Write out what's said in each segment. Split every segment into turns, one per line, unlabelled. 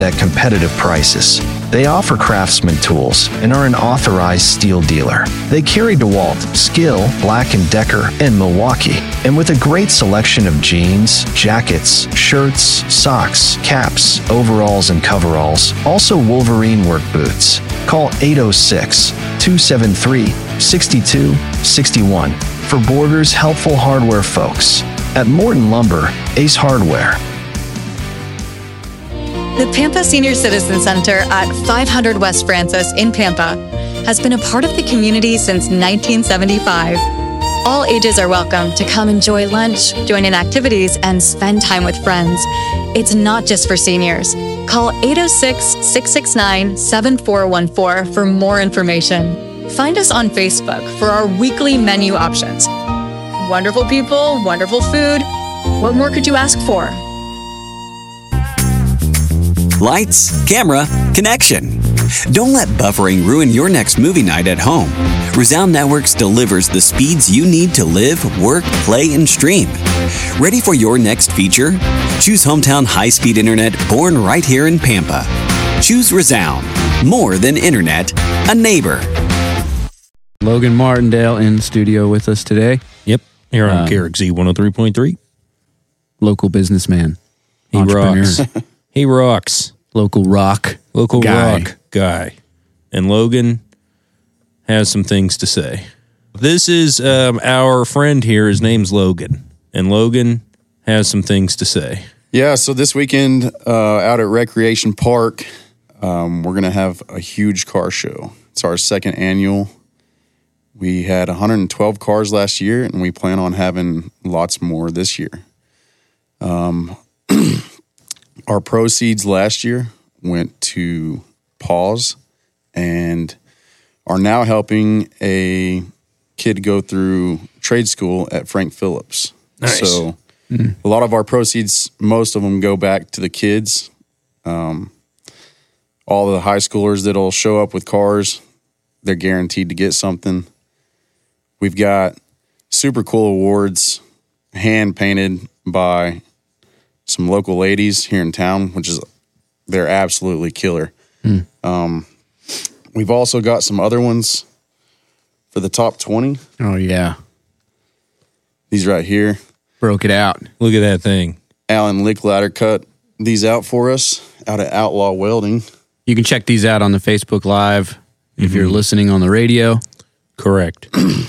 at competitive prices. They offer Craftsman tools and are an authorized steel dealer. They carry DeWalt, Skill, Black & Decker, and Milwaukee. And with a great selection of jeans, jackets, shirts, socks, caps, overalls, and coveralls, also Wolverine work boots. Call 806-273-6261 for Borders helpful hardware folks. At Morton Lumber, Ace Hardware.
The Pampa Senior Citizen Center at 500 West Francis in Pampa has been a part of the community since 1975. All ages are welcome to come enjoy lunch, join in activities, and spend time with friends. It's not just for seniors. Call 806-669-7414 for more information. Find us on Facebook for our weekly menu options. Wonderful people, wonderful food. What more could you ask for?
Lights, camera, connection. Don't let buffering ruin your next movie night at home. Resound Networks delivers the speeds you need to live, work, play, and stream. Ready for your next feature? Choose hometown high-speed internet born right here in Pampa. Choose Resound. More than internet, a neighbor.
Logan Martindale in studio with us today.
Yep. Here on KRXZ 103.3.
Local businessman.
He rocks. He rocks.
Local rock.
Local rock guy. And Logan has some things to say. This is our friend here. His name's Logan. And Logan has some things to say.
Yeah, so this weekend out at Recreation Park, we're going to have a huge car show. It's our second annual. We had 112 cars last year, and we plan on having lots more this year. Our proceeds last year went to Paws and are now helping a kid go through trade school at Frank Phillips.
Nice.
So a lot of our proceeds, most of them go back to the kids. All the high schoolers that'll show up with cars, they're guaranteed to get something. We've got super cool awards hand painted by some local ladies here in town, which is, they're absolutely killer. We've also got some other ones for the top 20.
Oh, yeah.
These right here.
Broke it out.
Look at that thing.
Alan Lickladder cut these out for us out at Outlaw Welding.
You can check these out on the Facebook Live if you're listening on the radio.
Correct.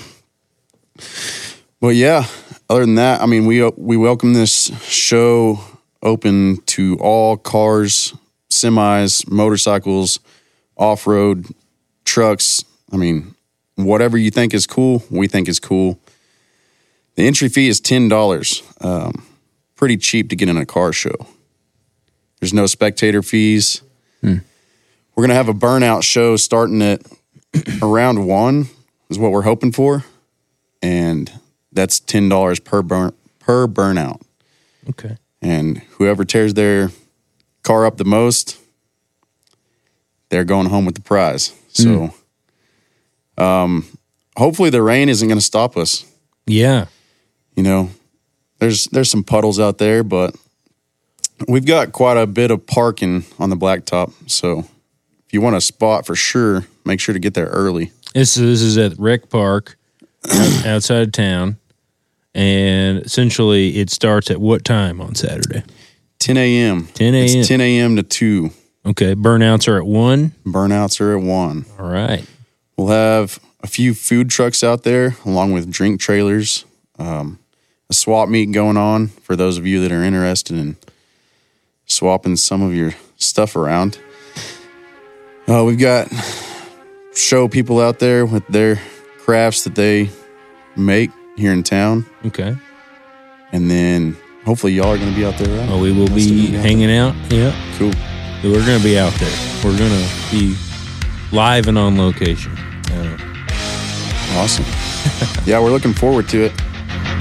Well, yeah, other than that, I mean, we welcome this show open to all cars, semis, motorcycles, off-road, trucks. I mean, whatever you think is cool, we think is cool. The entry fee is $10. Pretty cheap to get in a car show. There's no spectator fees. We're going to have a burnout show starting at around 1 is what we're hoping for. And that's $10 per burnout.
Okay.
And whoever tears their car up the most, they're going home with the prize. So hopefully the rain isn't going to stop us.
Yeah.
You know, there's some puddles out there, but we've got quite a bit of parking on the blacktop. So if you want a spot for sure, make sure to get there early.
This is at Rec Park outside of town. And essentially it starts at what time on Saturday?
10 a.m.
10 a.m.
It's 10 a.m. to 2.
Okay. Burnouts are at 1.
Burnouts are at 1.
All right.
We'll have a few food trucks out there along with drink trailers. A swap meet going on for those of you that are interested in swapping some of your stuff around. We've got show people out there with their crafts that they make here in town.
Okay.
And then hopefully y'all are going to be out there, right?
Oh, we will be hanging out. Yeah.
Cool.
We're going to be out there. We're going to be live and on location.
Awesome. Yeah, we're looking forward to it.